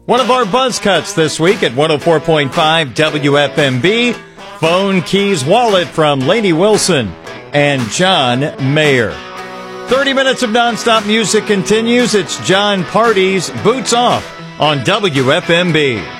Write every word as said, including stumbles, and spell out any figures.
One of our buzz cuts this week at one oh four point five W F M B, Phone Keys Wallet from Lainey Wilson and John Mayer. thirty minutes of nonstop music continues. It's John Party's Boots Off on W F M B.